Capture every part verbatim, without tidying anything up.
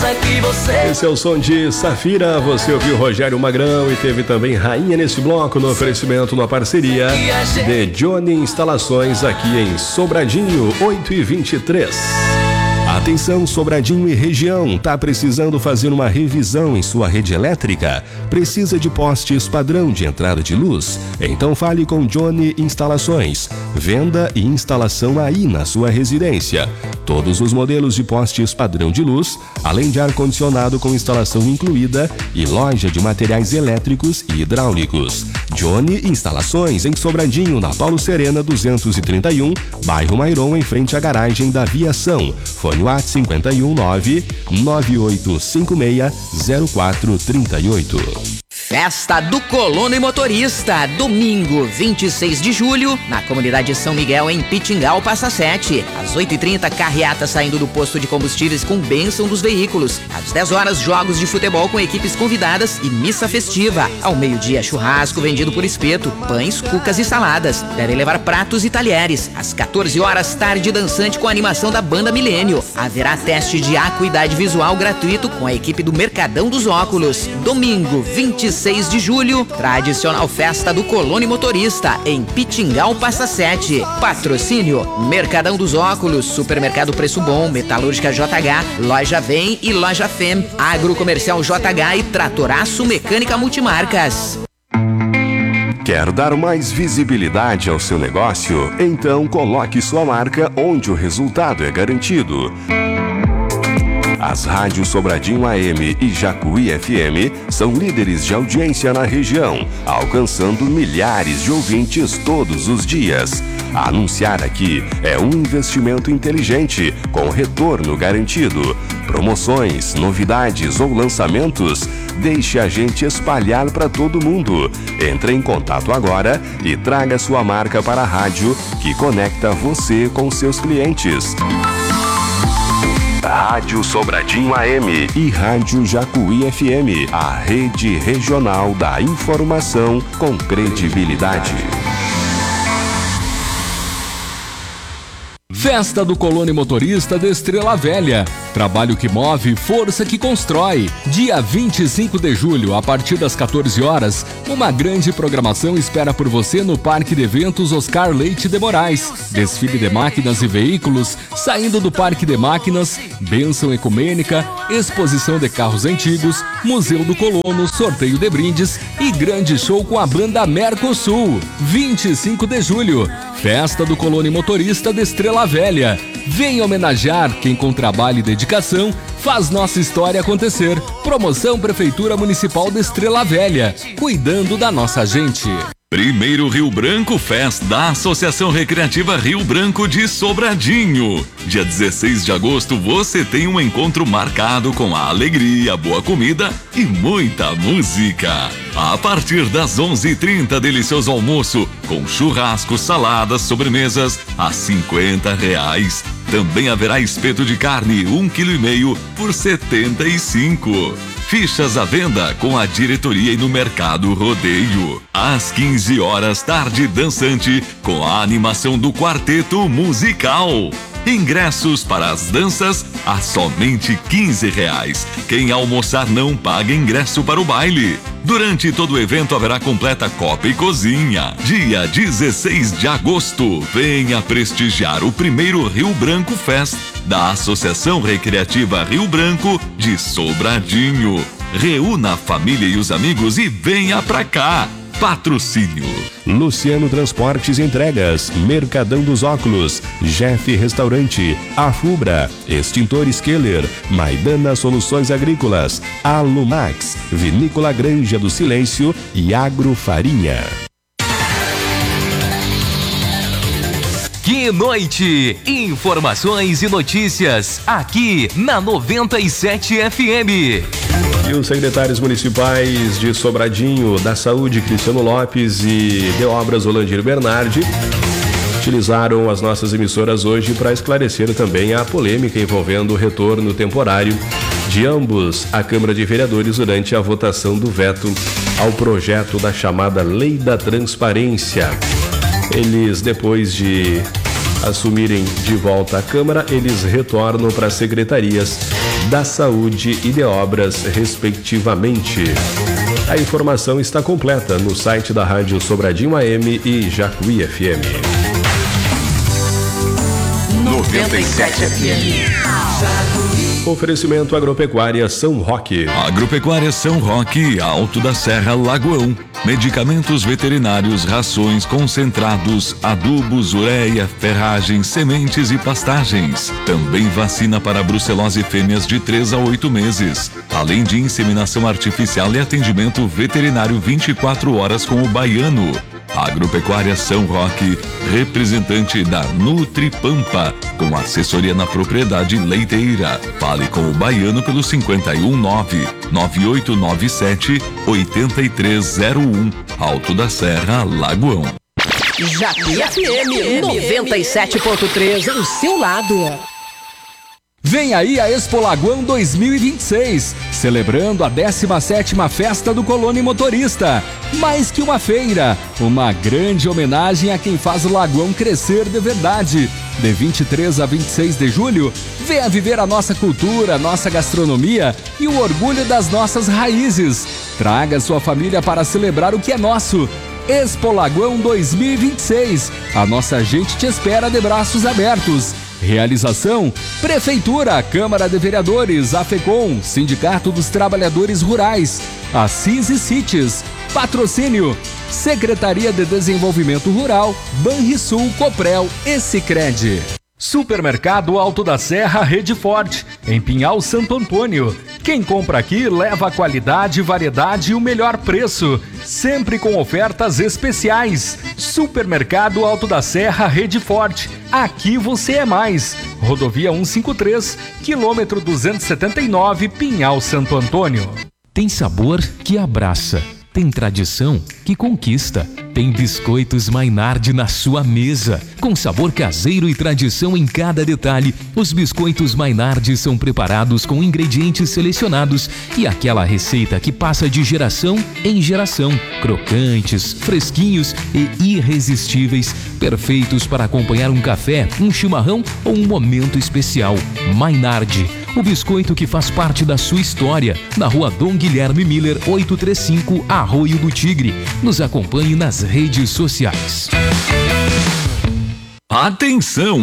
força que você... Esse é o som de Safira. Você ouviu Rogério Magrão e teve também Rainha nesse bloco no oferecimento, na parceria de Johnny Instalações aqui em Sobradinho, oito e vinte e três. Atenção, Sobradinho e região, tá precisando fazer uma revisão em sua rede elétrica? Precisa de postes padrão de entrada de luz? Então fale com Johnny Instalações. Venda e instalação aí na sua residência. Todos os modelos de postes padrão de luz, além de ar-condicionado com instalação incluída e loja de materiais elétricos e hidráulicos. Johnny Instalações em Sobradinho, na Paulo Serena duzentos e trinta e um, bairro Mairon, em frente à garagem da Viação. Fone WhatsApp cinco um nove, nove oito cinco seis, zero quatro três oito. Festa do Colono e Motorista, domingo vinte e seis de julho, na comunidade São Miguel, em Pitingal, Passa Sete. Às oito e trinta, carreata saindo do posto de combustíveis com bênção dos veículos. Às dez horas, jogos de futebol com equipes convidadas e missa festiva. Ao meio-dia, churrasco vendido por espeto, pães, cucas e saladas. Devem levar pratos e talheres. Às quatorze horas, tarde dançante com a animação da Banda Milênio. Haverá teste de acuidade visual gratuito com a equipe do Mercadão dos Óculos. Domingo vinte e seis de julho, tradicional festa do Colono e Motorista, em Pitingal, Passa Sete. Patrocínio: Mercadão dos Óculos, Supermercado Preço Bom, Metalúrgica J H, Loja Vem e Loja Fem, Agrocomercial J H e Tratoraço Mecânica Multimarcas. Quer dar mais visibilidade ao seu negócio? Então coloque sua marca onde o resultado é garantido. As rádios Sobradinho A M e Jacuí F M são líderes de audiência na região, alcançando milhares de ouvintes todos os dias. Anunciar aqui é um investimento inteligente, com retorno garantido. Promoções, novidades ou lançamentos, deixe a gente espalhar para todo mundo. Entre em contato agora e traga sua marca para a rádio que conecta você com seus clientes. Rádio Sobradinho A M e Rádio Jacuí F M, a rede regional da informação com credibilidade. Festa do Colono e Motorista de Estrela Velha. Trabalho que move, força que constrói. Dia vinte e cinco de julho, a partir das quatorze horas, uma grande programação espera por você no Parque de Eventos Oscar Leite de Moraes. Desfile de máquinas e veículos, saindo do Parque de Máquinas, bênção ecumênica, exposição de carros antigos, Museu do Colono, sorteio de brindes e grande show com a banda Mercosul. vinte e cinco de julho, Festa do Colono e Motorista de Estrela Velha. Venha homenagear quem com trabalho e dedicação faz nossa história acontecer. Promoção Prefeitura Municipal de Estrela Velha, cuidando da nossa gente. Primeiro Rio Branco Fest da Associação Recreativa Rio Branco de Sobradinho. Dia dezesseis de agosto você tem um encontro marcado com a alegria, boa comida e muita música. A partir das onze e trinta, delicioso almoço com churrasco, saladas, sobremesas a cinquenta reais. Também haverá espeto de carne, um quilo e meio por setenta e cinco. Fichas à venda com a diretoria e no Mercado Rodeio. Às quinze horas, tarde dançante com a animação do Quarteto Musical. Ingressos para as danças a somente quinze reais. Quem almoçar não paga ingresso para o baile. Durante todo o evento haverá completa copa e cozinha. Dia dezesseis de agosto, venha prestigiar o primeiro Rio Branco Fest da Associação Recreativa Rio Branco de Sobradinho. Reúna a família e os amigos e venha pra cá. Patrocínio: Luciano Transportes e Entregas, Mercadão dos Óculos, Jeff Restaurante, Afubra, Extintores Keller, Maidana Soluções Agrícolas, Alumax, Vinícola Granja do Silêncio e Agrofarinha. Que noite! Informações e notícias aqui na noventa e sete F M. E os secretários municipais de Sobradinho, da Saúde, Cristiano Lopes, e de Obras, Olandir Bernardi, utilizaram as nossas emissoras hoje para esclarecer também a polêmica envolvendo o retorno temporário de ambos à Câmara de Vereadores durante a votação do veto ao projeto da chamada Lei da Transparência. Eles, depois de assumirem de volta a Câmara, eles retornam para as secretarias da Saúde e de Obras, respectivamente. A informação está completa no site da Rádio Sobradinho A M e Jacuí F M. noventa e sete F M. Oferecimento Agropecuária São Roque. Agropecuária São Roque, Alto da Serra, Lagoão. Medicamentos veterinários, rações, concentrados, adubos, ureia, ferragens, sementes e pastagens. Também vacina para brucelose fêmeas de três a oito meses. Além de inseminação artificial e atendimento veterinário vinte e quatro horas com o baiano. Agropecuária São Roque, representante da Nutripampa, com assessoria na propriedade leiteira. Fale com o baiano pelo cinquenta e um nove, nove oito nove sete, oito três zero um, Alto da Serra, Lagoão. Jacuí F M noventa e sete ponto três, ao seu lado. Vem aí a Expo Lagoão dois mil e vinte e seis, celebrando a décima sétima Festa do Colono Motorista. Mais que uma feira, uma grande homenagem a quem faz o Lagoão crescer de verdade. De vinte e três a vinte e seis de julho, venha viver a nossa cultura, nossa gastronomia e o orgulho das nossas raízes. Traga sua família para celebrar o que é nosso. Expo Lagoão dois mil e vinte e seis, a nossa gente te espera de braços abertos. Realização: Prefeitura, Câmara de Vereadores, AFECOM, Sindicato dos Trabalhadores Rurais, Assis e Cites. Patrocínio: Secretaria de Desenvolvimento Rural, Banrisul, Coprel e Sicredi. Supermercado Alto da Serra Rede Forte, em Pinhal Santo Antônio. Quem compra aqui leva a qualidade, variedade e o melhor preço, sempre com ofertas especiais. Supermercado Alto da Serra Rede Forte, aqui você é mais. Rodovia cento e cinquenta e três, quilômetro duzentos e setenta e nove, Pinhal Santo Antônio. Tem sabor que abraça, tem tradição que conquista. Tem biscoitos Maynard na sua mesa. Com sabor caseiro e tradição em cada detalhe, os biscoitos Maynard são preparados com ingredientes selecionados e aquela receita que passa de geração em geração. Crocantes, fresquinhos e irresistíveis, perfeitos para acompanhar um café, um chimarrão ou um momento especial. Maynard, o biscoito que faz parte da sua história. Na rua Dom Guilherme Miller, oitocentos e trinta e cinco, Arroio do Tigre. Nos acompanhe nas redes sociais. Atenção!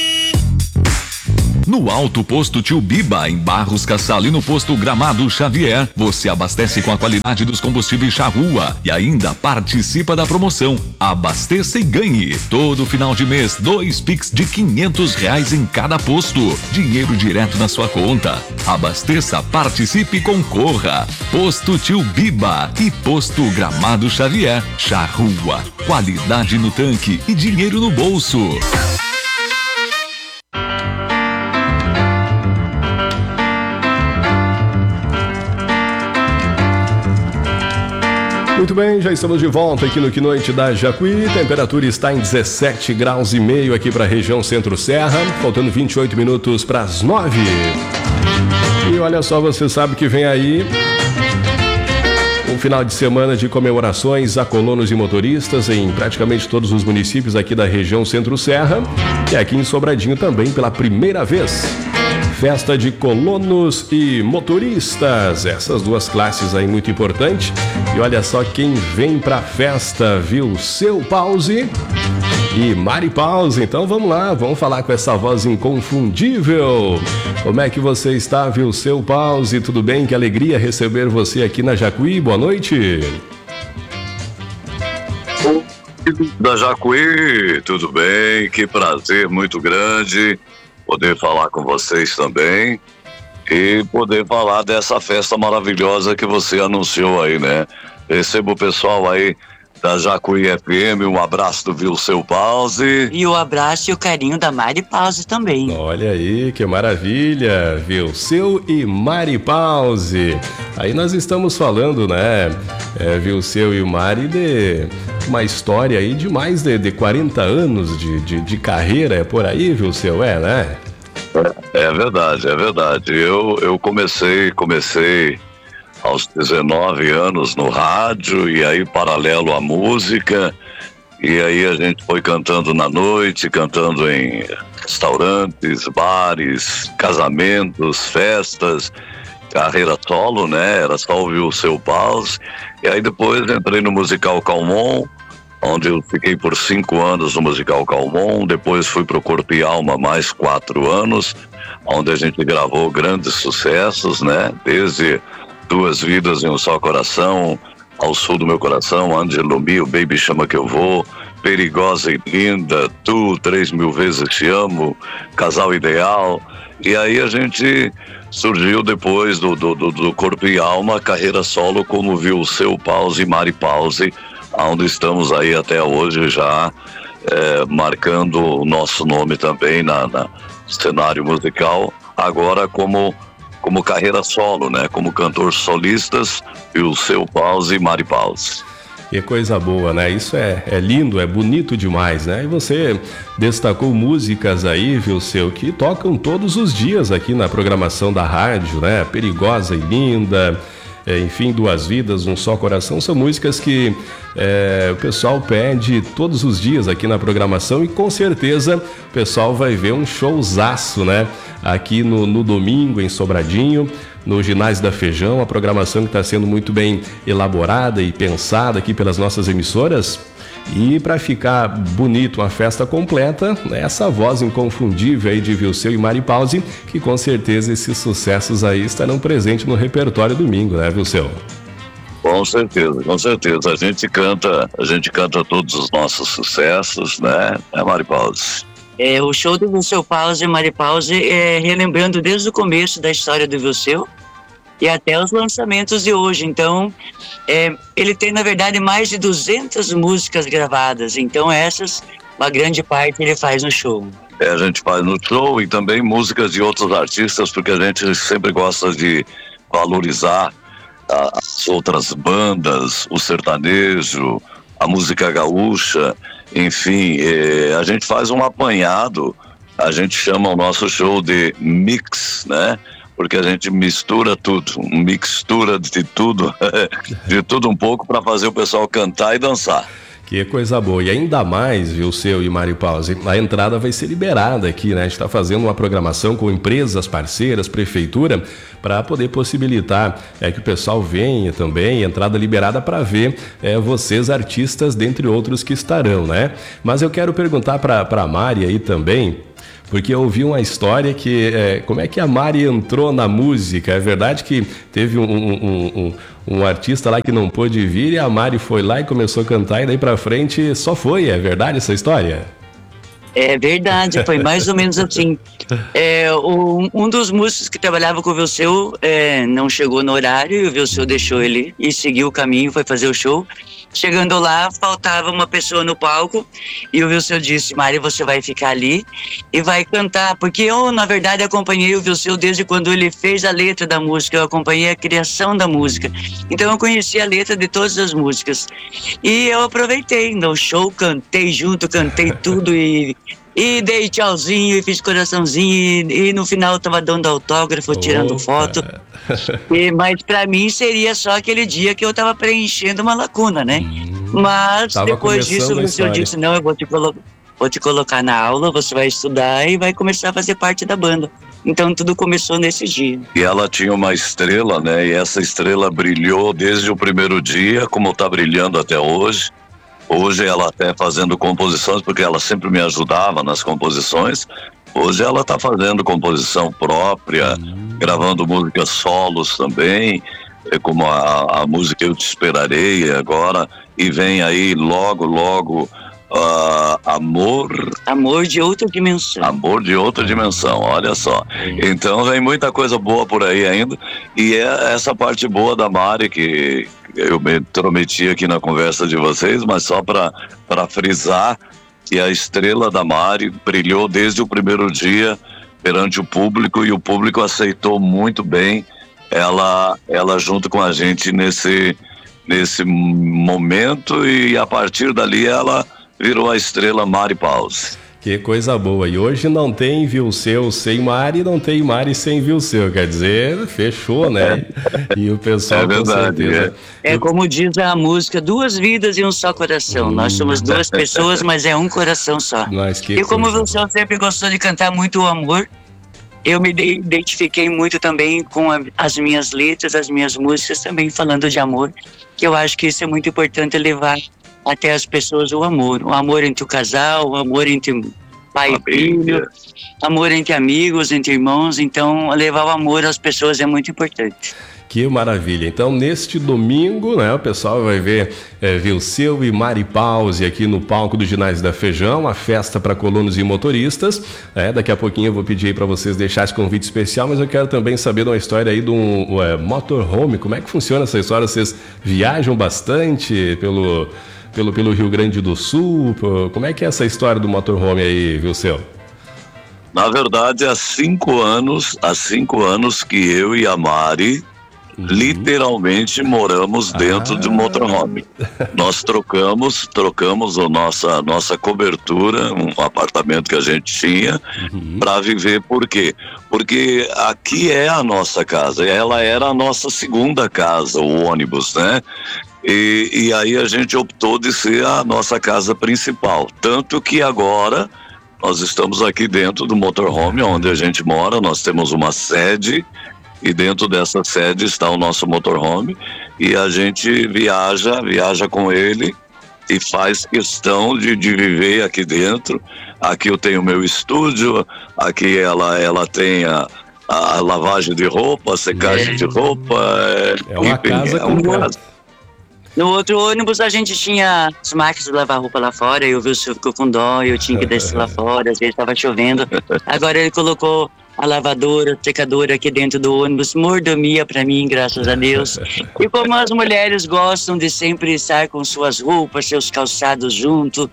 No Alto Posto Tio Biba, em Barros Cassal, e no Posto Gramado Xavier, você abastece com a qualidade dos combustíveis Charrua e ainda participa da promoção Abasteça e Ganhe. Todo final de mês, dois Pix de quinhentos reais em cada posto. Dinheiro direto na sua conta. Abasteça, participe e concorra. Posto Tio Biba e Posto Gramado Xavier. Charrua, qualidade no tanque e dinheiro no bolso. Muito bem, já estamos de volta aqui no Que Noite da Jacuí. Temperatura está em dezessete graus e meio aqui para a região Centro-Serra, faltando vinte e oito minutos para as nove. E olha só, você sabe que vem aí um final de semana de comemorações a colonos e motoristas em praticamente todos os municípios aqui da região Centro-Serra e aqui em Sobradinho também pela primeira vez. Festa de colonos e motoristas, essas duas classes aí muito importantes. E olha só quem vem pra festa, viu? Seu Pause e Mari Pause. Então vamos lá, vamos falar com essa voz inconfundível. Como é que você está, viu? Seu Pause, tudo bem? Que alegria receber você aqui na Jacuí. Boa noite. Da Jacuí, tudo bem? Que prazer muito grande poder falar com vocês também e poder falar dessa festa maravilhosa que você anunciou aí, né? Recebo o pessoal aí da Jacuí F M, um abraço do Vilseu Pause. E o abraço e o carinho da Mari Pause também. Olha aí, que maravilha, Vilseu e Mari Pause. Aí nós estamos falando, né, é, Vilseu e Mari, de uma história aí de mais de, de quarenta anos de, de, de carreira, é por aí, Vilseu, é, né? É, é verdade, é verdade. Eu, eu comecei, comecei aos dezenove anos no rádio e aí paralelo à música E aí a gente foi cantando na noite, cantando em restaurantes, bares, casamentos, festas, carreira solo, né? Era só ouvir o Seu Pause. E aí depois entrei no musical Calmon, onde eu fiquei por cinco anos no musical Calmon. Depois fui pro Corpo e Alma mais quatro anos, onde a gente gravou grandes sucessos, né? Desde Duas Vidas em um Só Coração, Ao Sul do Meu Coração, Ângelo Mio, Baby Chama Que Eu Vou, Perigosa e Linda, Tu, Três Mil Vezes Te Amo, Casal Ideal. E aí a gente surgiu depois do, do, do, do Corpo e Alma, carreira solo, como viu o Seu Pause e Mari Pause, onde estamos aí até hoje já é, marcando o nosso nome também na, na cenário musical, agora como como carreira solo, né? Como cantor solistas, e o Seu Pause e Mari Pause. Que coisa boa, né? Isso é, é lindo, é bonito demais, né? E você destacou músicas aí, viu, seu, que tocam todos os dias aqui na programação da rádio, né? Perigosa e Linda, é, enfim, Duas Vidas, Um Só Coração, são músicas que é, o pessoal pede todos os dias aqui na programação, e com certeza o pessoal vai ver um showzaço, né? Aqui no, no domingo em Sobradinho, no Ginásio da Feijão, a programação que está sendo muito bem elaborada e pensada aqui pelas nossas emissoras. E para ficar bonito, uma festa completa, né, essa voz inconfundível aí de Vilseu e Mari Pause, que com certeza esses sucessos aí estarão presentes no repertório domingo, né, Vilseu? Com certeza, com certeza. A gente canta, a gente canta todos os nossos sucessos, né, é Mari Pause. É, o show do Vilseu Pause e Mari Pause é relembrando desde o começo da história do Vilseu e até os lançamentos de hoje. Então, é, ele tem, na verdade, mais de duzentas músicas gravadas. Então, essas, uma grande parte ele faz no show. É, a gente faz no show e também músicas de outros artistas, porque a gente sempre gosta de valorizar as outras bandas, o sertanejo, a música gaúcha, enfim, é, a gente faz um apanhado, a gente chama o nosso show de mix, né? Porque a gente mistura tudo, mixtura de tudo, de tudo um pouco, para fazer o pessoal cantar e dançar. Que coisa boa. E ainda mais, viu, seu e Mari Pause, a entrada vai ser liberada aqui, né? A gente está fazendo uma programação com empresas parceiras, prefeitura, para poder possibilitar é, que o pessoal venha também, entrada liberada para ver é, vocês, artistas, dentre outros que estarão, né? Mas eu quero perguntar para a Mari aí também, porque eu ouvi uma história que, é, como é que a Mari entrou na música? É verdade que teve um, um, um, um artista lá que não pôde vir e a Mari foi lá e começou a cantar e daí pra frente só foi, é verdade essa história? É verdade, foi mais ou menos assim. É, o, um dos músicos que trabalhava com o Vilseu é, não chegou no horário e o Vilseu deixou ele e seguiu o caminho, foi fazer o show. Chegando lá, faltava uma pessoa no palco e o Vilseu disse: Mari, você vai ficar ali e vai cantar, porque eu, na verdade, acompanhei o Vilseu desde quando ele fez a letra da música, eu acompanhei a criação da música, então eu conheci a letra de todas as músicas e eu aproveitei no show, cantei junto, cantei tudo e... E dei tchauzinho e fiz coraçãozinho e, e no final eu tava dando autógrafo, tirando Opa. foto. E, mas pra mim seria só aquele dia que eu tava preenchendo uma lacuna, né? Hum, mas depois disso o senhor disse: não, eu vou te, colo- vou te colocar na aula, você vai estudar e vai começar a fazer parte da banda. Então tudo começou nesse dia. E ela tinha uma estrela, né? E essa estrela brilhou desde o primeiro dia, como tá brilhando até hoje. Hoje ela até fazendo composições, porque ela sempre me ajudava nas composições. Hoje ela está fazendo composição própria, uhum. gravando músicas solos também, como a, a música Eu Te Esperarei agora, e vem aí logo, logo, uh, Amor... Amor de Outra Dimensão. Amor de Outra Dimensão, olha só. Então vem muita coisa boa por aí ainda, e é essa parte boa da Mari que... eu me intrometi aqui na conversa de vocês, mas só para para frisar que a estrela da Mari brilhou desde o primeiro dia perante o público, e o público aceitou muito bem ela, ela junto com a gente nesse, nesse momento, e a partir dali ela virou a estrela Mari Pause. Que coisa boa. E hoje não tem Vilseu sem Mari, não tem Mari sem Vilseu. Quer dizer, fechou, né? E o pessoal, é verdade, com certeza... É. é como diz a música, duas vidas e um só coração. Hum. Nós somos duas pessoas, mas é um coração só. Mas que e como o Vilseu sempre gostou de cantar muito o amor, eu me identifiquei muito também com a, as minhas letras, as minhas músicas também falando de amor, que eu acho que isso é muito importante, levar até as pessoas o amor. O amor entre o casal, o amor entre pai e filho, amor entre amigos, entre irmãos. Então, levar o amor às pessoas é muito importante. Que maravilha. Então, neste domingo, né, o pessoal vai ver é, Vilseu e Mari Pause aqui no palco do Ginásio da Feijão, a festa para colonos e motoristas. É, daqui a pouquinho eu vou pedir aí para vocês deixarem esse convite especial, mas eu quero também saber de uma história aí de um é, motorhome. Como é que funciona essa história? Vocês viajam bastante pelo, pelo, pelo Rio Grande do Sul? Como é que é essa história do motorhome aí, Vilseu? Na verdade, há cinco anos, há cinco anos que eu e a Mari Uhum. literalmente moramos dentro ah. de um motorhome. Nós trocamos, trocamos a nossa, nossa cobertura, um apartamento que a gente tinha, uhum. para viver. Por quê? Porque aqui é a nossa casa, ela era a nossa segunda casa, o ônibus, né? E, e aí a gente optou de ser a nossa casa principal. Tanto que agora nós estamos aqui dentro do motorhome onde a gente mora, nós temos uma sede. E dentro dessa sede está o nosso motorhome e a gente viaja, viaja com ele e faz questão de, de viver aqui dentro. Aqui eu tenho meu estúdio, aqui ela, ela tem a, a lavagem de roupa, a secagem é. de roupa. É, é uma enfim, casa é uma casa. No outro ônibus a gente tinha as máquinas de lavar roupa lá fora, eu vi o senhor ficou com dó, eu tinha que descer lá fora, às vezes estava chovendo. Agora ele colocou a lavadora, a secadora aqui dentro do ônibus, mordomia pra mim, graças a Deus. E como as mulheres gostam de sempre estar com suas roupas, seus calçados junto,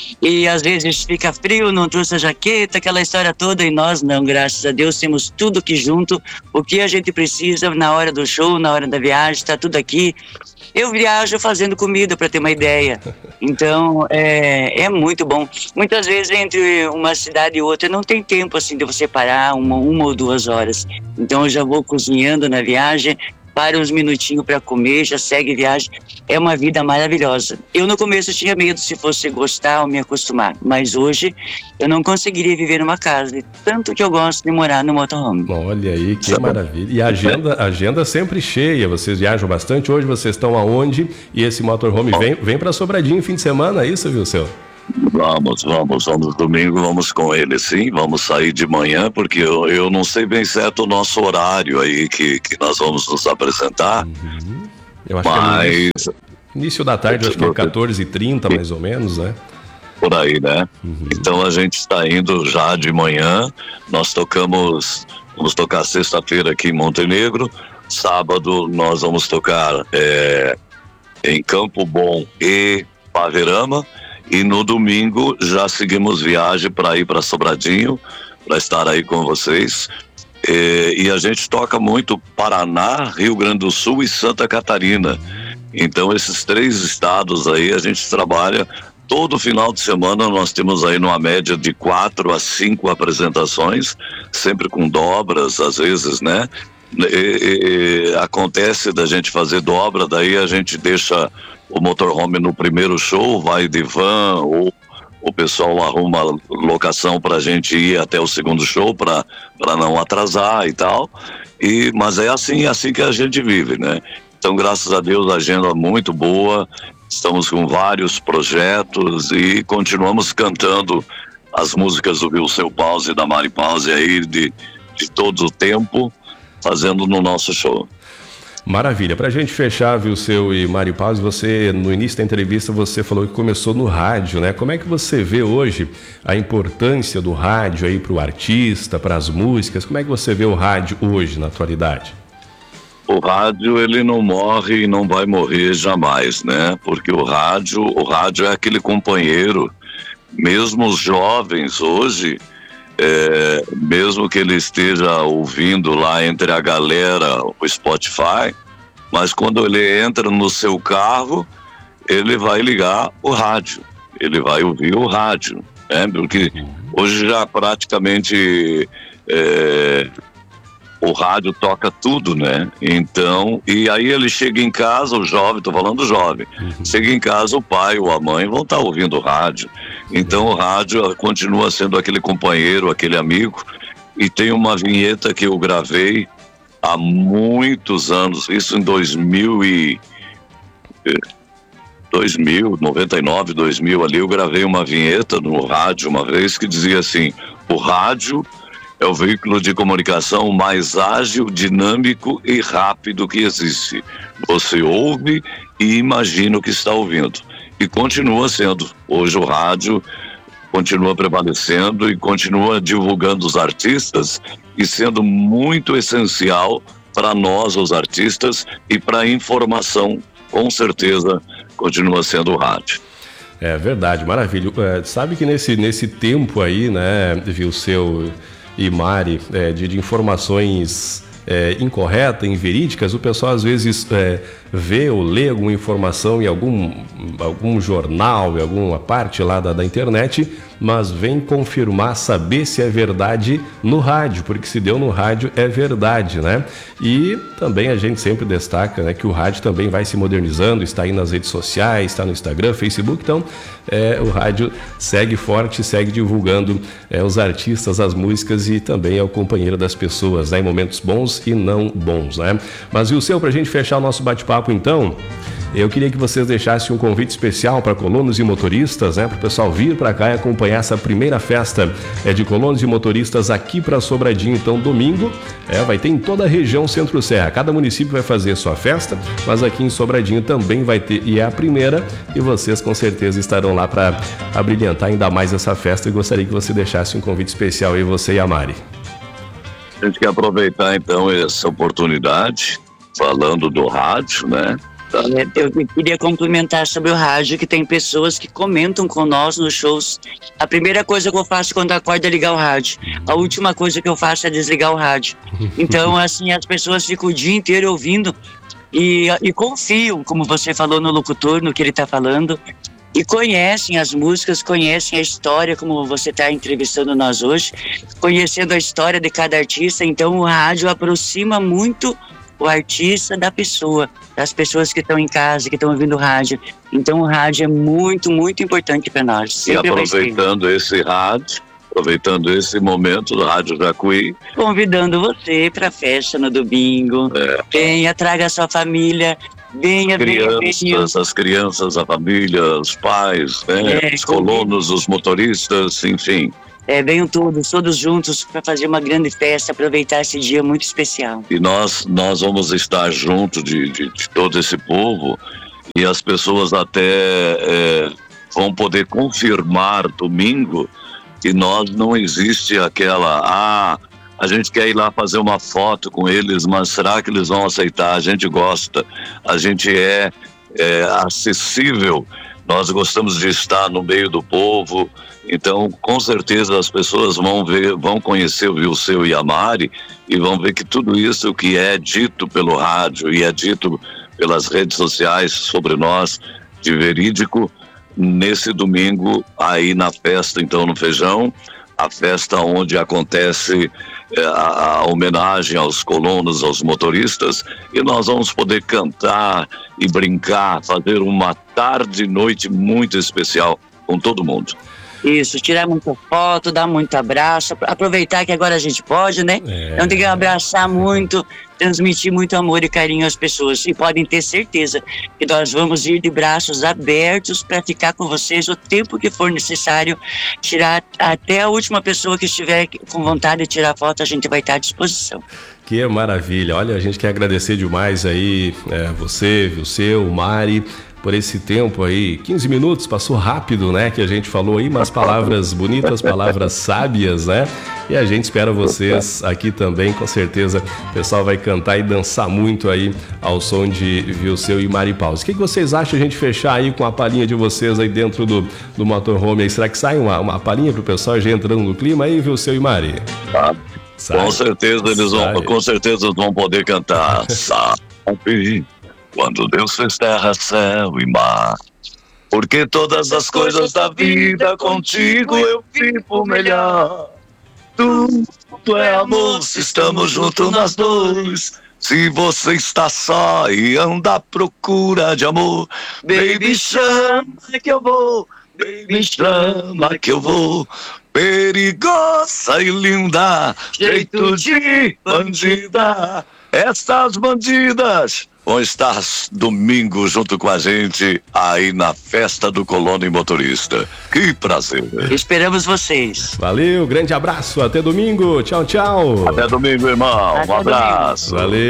e às vezes fica frio, não trouxe a jaqueta, aquela história toda, e nós não, graças a Deus, temos tudo aqui junto, o que a gente precisa na hora do show, na hora da viagem, está tudo aqui. Eu viajo fazendo comida, para ter uma ideia. Então, é, é muito bom. Muitas vezes, entre uma cidade e outra, não tem tempo assim de você parar uma, uma ou duas horas. Então, eu já vou cozinhando na viagem, para uns minutinhos para comer, já segue viagem. É uma vida maravilhosa. Eu, no começo, tinha medo se fosse gostar ou me acostumar. Mas hoje, eu não conseguiria viver numa casa. De tanto que eu gosto de morar no motorhome. Olha aí, que maravilha. E a agenda, agenda sempre cheia. Vocês viajam bastante. Hoje vocês estão aonde? E esse motorhome vem, vem para Sobradinho fim de semana, é isso, Vilseu? Vamos, vamos, vamos domingo, vamos com ele, sim, vamos sair de manhã, porque eu, eu não sei bem certo o nosso horário aí que, que nós vamos nos apresentar, uhum. eu acho mas... que é início, início da tarde, acho que é quatorze e trinta mais ou menos, né? Por aí, né? Uhum. Então a gente está indo já de manhã, nós tocamos, vamos tocar sexta-feira aqui em Montenegro, sábado nós vamos tocar é, em Campo Bom e Paverama, e no domingo já seguimos viagem para ir para Sobradinho, para estar aí com vocês. E, e a gente toca muito Paraná, Rio Grande do Sul e Santa Catarina. Então esses três estados aí a gente trabalha todo final de semana. Nós temos aí numa média de quatro a cinco apresentações, sempre com dobras às vezes, né? E, e, acontece da gente fazer dobra, daí a gente deixa o motorhome no primeiro show, vai de van, ou o pessoal arruma locação pra gente ir até o segundo show para para não atrasar e tal. E, mas é assim, assim que a gente vive, né? Então, graças a Deus, a agenda é muito boa, estamos com vários projetos e continuamos cantando as músicas do Vilseu Pause e da Mari Pause aí de, de todo o tempo, fazendo no nosso show. Maravilha. Pra gente fechar, Vilseu e Mari Pause, você, no início da entrevista, você falou que começou no rádio, né? Como é que você vê hoje a importância do rádio aí pro artista, para as músicas? Como é que você vê o rádio hoje, na atualidade? O rádio, ele não morre e não vai morrer jamais, né? Porque o rádio, o rádio é aquele companheiro, mesmo os jovens hoje, É, mesmo que ele esteja ouvindo lá entre a galera o Spotify, mas quando ele entra no seu carro, ele vai ligar o rádio, ele vai ouvir o rádio. né? Porque hoje já praticamente é, o rádio toca tudo, né? Então, e aí ele chega em casa, o jovem, tô falando do jovem, uhum. chega em casa, o pai ou a mãe vão estar ouvindo o rádio. Então o rádio continua sendo aquele companheiro, aquele amigo. E tem uma vinheta que eu gravei há muitos anos, isso em dois mil e dois mil, noventa e nove, dois mil, ali eu gravei uma vinheta no rádio uma vez que dizia assim: o rádio é o veículo de comunicação mais ágil, dinâmico e rápido que existe. Você ouve e imagina o que está ouvindo. E continua sendo. Hoje o rádio continua prevalecendo e continua divulgando os artistas e sendo muito essencial para nós, os artistas, e para a informação, com certeza, continua sendo o rádio. É verdade, maravilha. É, sabe que nesse, nesse tempo aí, né, Vilceu e Mari, é, de, de informações é, incorretas, inverídicas, o pessoal às vezes é, vê ou lê alguma informação em algum, algum jornal, em alguma parte lá da, da internet, mas vem confirmar, saber se é verdade no rádio, porque se deu no rádio é verdade, né? E também a gente sempre destaca, né, que o rádio também vai se modernizando, está aí nas redes sociais, está no Instagram, Facebook, então é, o rádio segue forte, segue divulgando é, os artistas, as músicas e também é o companheiro das pessoas, né, em momentos bons e não bons, né? Mas e o seu, pra gente fechar o nosso bate-papo então, eu queria que vocês deixassem um convite especial para colonos e motoristas, né, para o pessoal vir para cá e acompanhar essa primeira festa é, de colonos e motoristas aqui para Sobradinho. Então, domingo, é, vai ter em toda a região Centro-Serra. Cada município vai fazer sua festa, mas aqui em Sobradinho também vai ter, e é a primeira, e vocês com certeza estarão lá para abrilhantar ainda mais essa festa. E gostaria que você deixasse um convite especial aí, você e a Mari. A gente quer aproveitar então essa oportunidade, falando do rádio, né? Eu queria complementar sobre o rádio, que tem pessoas que comentam com nós nos shows. A primeira coisa que eu faço quando acordo é ligar o rádio. A última coisa que eu faço é desligar o rádio. Então, assim, as pessoas ficam o dia inteiro ouvindo e, e confiam, como você falou no locutor, no que ele está falando. E conhecem as músicas, conhecem a história, como você está entrevistando nós hoje, conhecendo a história de cada artista. Então, o rádio aproxima muito o artista da pessoa, das pessoas que estão em casa, que estão ouvindo rádio. Então o rádio é muito, muito importante para nós. Sempre e aproveitando esse rádio, aproveitando esse momento do Rádio Jacuí, convidando você para a festa no domingo. É. Venha, traga a sua família. Venha, crianças, venha, venha. As crianças, a família, os pais, né? É, os colonos, os motoristas, enfim. É, venham todos, todos juntos para fazer uma grande festa, aproveitar esse dia muito especial. E nós, nós vamos estar junto de, de, de todo esse povo e as pessoas até é, vão poder confirmar domingo que nós não existe aquela, ah, a gente quer ir lá fazer uma foto com eles, mas será que eles vão aceitar? A gente gosta, a gente é, é acessível, nós gostamos de estar no meio do povo. Então, com certeza as pessoas vão ver, vão conhecer o Vilceu e a Mari e vão ver que tudo isso que é dito pelo rádio e é dito pelas redes sociais sobre nós de verídico, nesse domingo aí na festa, então, no Feijão, a festa onde acontece é, a, a homenagem aos colonos, aos motoristas, e nós vamos poder cantar e brincar, fazer uma tarde e noite muito especial com todo mundo. Isso, tirar muita foto, dar muito abraço, aproveitar que agora a gente pode, né? É. Então tem que abraçar muito, transmitir muito amor e carinho às pessoas. E podem ter certeza que nós vamos ir de braços abertos para ficar com vocês o tempo que for necessário, tirar até a última pessoa que estiver com vontade de tirar foto, a gente vai estar à disposição. Que maravilha, olha, a gente quer agradecer demais aí, é, você, Vilceu, Mari, por esse tempo aí, quinze minutos, passou rápido, né, que a gente falou aí, mas palavras bonitas, palavras sábias, né, e a gente espera vocês aqui também, com certeza o pessoal vai cantar e dançar muito aí ao som de Vilceu e Mari Paus. O que, que vocês acham a gente fechar aí com a palhinha de vocês aí dentro do, do motorhome aí? Será que sai uma, uma palhinha pro pessoal já entrando no clima aí, Vilceu e Mari? Ah, com certeza eles vão, com certeza vão poder cantar. Sabe quando Deus fez terra, céu e mar, Porque todas as coisas da vida contigo eu vivo melhor. Tudo é amor se estamos juntos nós dois. Se você está só e anda à procura de amor, baby, chama que eu vou, baby, chama que eu vou. Perigosa e linda, jeito de bandida. Estas bandidas vão estar domingo junto com a gente aí na festa do Colono e Motorista. Que prazer. Esperamos vocês. Valeu, grande abraço, até domingo. Tchau, tchau. Até domingo, irmão. Até Um abraço. Valeu.